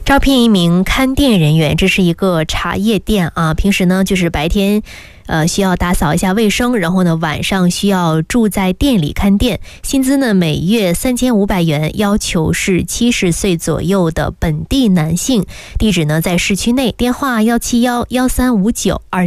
招聘一名看店人员，这是一个茶叶店啊。平时呢，就是白天需要打扫一下卫生，然后呢晚上需要住在店里看店。薪资呢每月3500元，要求是70岁左右的本地男性。地址呢在市区内，电话1711359